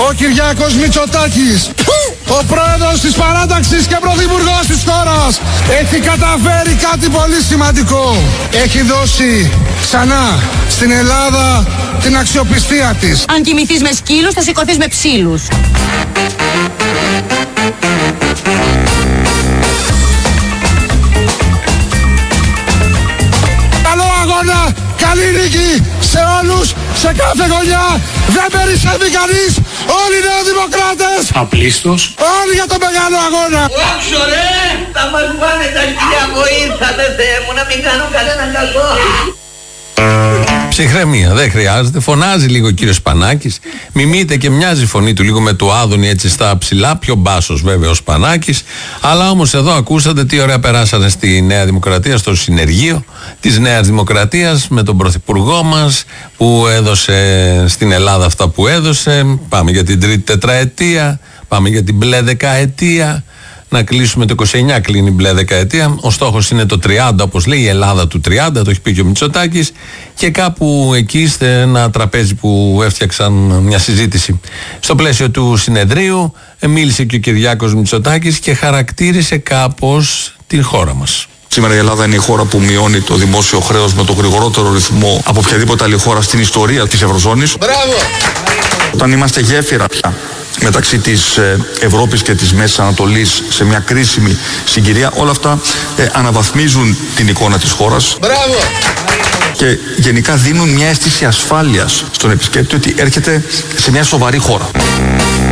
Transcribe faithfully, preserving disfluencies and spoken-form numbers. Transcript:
ο Κυριάκος Μητσοτάκης, ο πρόεδρος της παράταξης και πρωθυπουργός της χώρας, έχει καταφέρει κάτι πολύ σημαντικό. Έχει δώσει ξανά στην Ελλάδα την αξιοπιστία της. Αν κοιμηθείς με σκύλους θα σηκωθείς με ψήλους. Καλό αγώνα, καλή νίκη σε όλους, σε κάθε γωνιά, δεν περισσεύει κανείς, όλοι οι νεοδημοκράτες, απλήστος, όλοι για τον μεγάλο αγώνα. Όχι ρε, θα μας πάνε τα χιλιά, βοήθατε Θεέ μου να μην κάνω κανέναν κακό. Ψυχραιμία, δεν χρειάζεται. Φωνάζει λίγο ο κύριος Σπανάκης. Μιμείται και μοιάζει η φωνή του λίγο με του Άδωνη έτσι στα ψηλά. Πιο μπάσος βέβαια ο Σπανάκης. Αλλά όμως εδώ ακούσατε τι ωραία περάσανε στη Νέα Δημοκρατία, στο συνεργείο της Νέας Δημοκρατίας με τον πρωθυπουργό μας που έδωσε στην Ελλάδα αυτά που έδωσε. Πάμε για την τρίτη τετραετία. Πάμε για την μπλε δεκαετία. Να κλείσουμε το είκοσι εννιά, κλείνει μπλε δεκαετία. Ο στόχος είναι το τριάντα, όπως λέει η Ελλάδα του τριάντα, το έχει πει και ο Μητσοτάκης. Και κάπου εκεί, είστε ένα τραπέζι που έφτιαξαν μια συζήτηση. Στο πλαίσιο του συνεδρίου, μίλησε και ο Κυριάκος Μητσοτάκης και χαρακτήρισε κάπως την χώρα μας. Σήμερα η Ελλάδα είναι η χώρα που μειώνει το δημόσιο χρέος με το γρηγορότερο ρυθμό από οποιαδήποτε άλλη χώρα στην ιστορία της Ευρωζώνης. Μπράβο! Όταν είμαστε γέφυρα πια μεταξύ της Ευρώπης και της Μέσης Ανατολής σε μια κρίσιμη συγκυρία, όλα αυτά ε, αναβαθμίζουν την εικόνα της χώρας. Μπράβο! Και γενικά δίνουν μια αίσθηση ασφάλειας στον επισκέπτη ότι έρχεται σε μια σοβαρή χώρα.